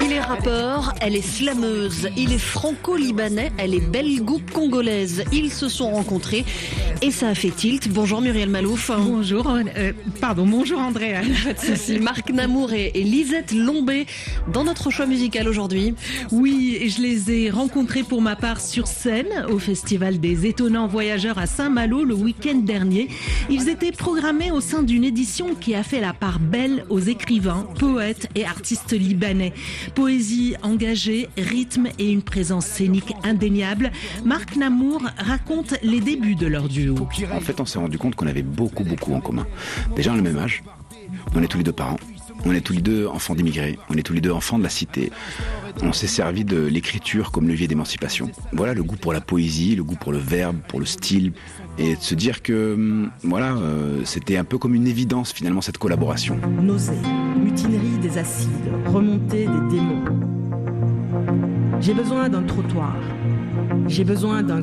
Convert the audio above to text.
Il est rappeur, elle est slameuse. Il est franco-libanais, elle est belgo-congolaise. Ils se sont rencontrés et ça a fait tilt. Bonjour Muriel Malouf. Bonjour, bonjour Andrea. Pas de souci. Marc Namour et Lisette Lombé dans notre choix musical aujourd'hui. Oui, je les ai rencontrés pour ma part sur scène au Festival des Étonnants Voyageurs à Saint-Malo le week-end dernier. Ils étaient programmés au sein d'une édition qui a fait la part belle aux écrivains, poètes et artistes libanais. Poésie engagée, rythme et une présence scénique indéniable. Marc Namour raconte les débuts de leur duo. En fait, on s'est rendu compte qu'on avait beaucoup en commun. Déjà, on a le même âge. On est tous les deux parents. On est tous les deux enfants d'immigrés. On est tous les deux enfants de la cité. On s'est servi de l'écriture comme levier d'émancipation. Voilà, le goût pour la poésie, le goût pour le verbe, pour le style. Et de se dire que, c'était un peu comme une évidence finalement cette collaboration. Nausée, mutinerie des acides, remontée des démons. J'ai besoin d'un trottoir. J'ai besoin d'un